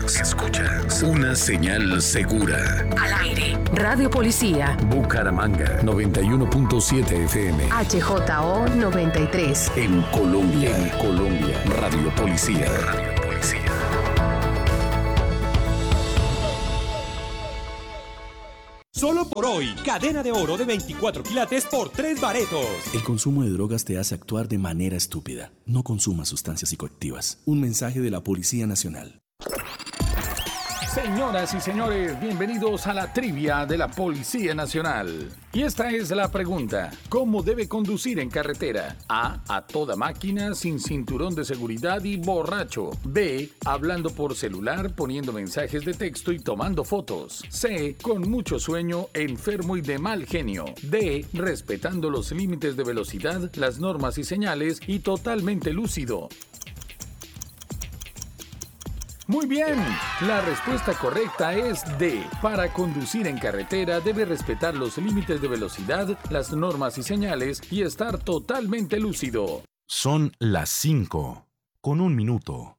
Escuchas una señal segura. Al aire. Radio Policía. Bucaramanga 91.7 FM. HJO 93. En Colombia. Radio Policía. Solo por hoy, cadena de oro de 24 quilates por 3 baretos. El consumo de drogas te hace actuar de manera estúpida. No consumas sustancias psicoactivas. Un mensaje de la Policía Nacional. Señoras y señores, bienvenidos a la trivia de la Policía Nacional. Y esta es la pregunta: ¿cómo debe conducir en carretera? A toda máquina, sin cinturón de seguridad y borracho. B, hablando por celular, poniendo mensajes de texto y tomando fotos. C, con mucho sueño, enfermo y de mal genio. D, respetando los límites de velocidad, las normas y señales y totalmente lúcido. Muy bien, la respuesta correcta es D. Para conducir en carretera debe respetar los límites de velocidad, las normas y señales y estar totalmente lúcido. Son las 5:01 minuto.